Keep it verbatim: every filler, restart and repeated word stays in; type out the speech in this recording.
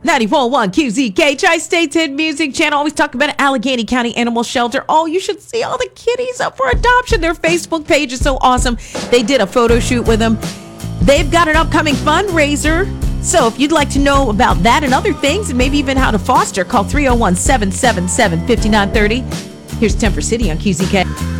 ninety-four point one Q Z K, Tri-State's Hit Music Channel. Always talk about Allegheny County Animal Shelter. Oh, you should see all the kitties up for adoption. Their Facebook page is so awesome. They did a photo shoot with them. They've got an upcoming fundraiser. So if you'd like to know about that and other things, and maybe even how to foster, call three oh one, seven seven seven, five nine three oh. Here's Temper City on Q Z K.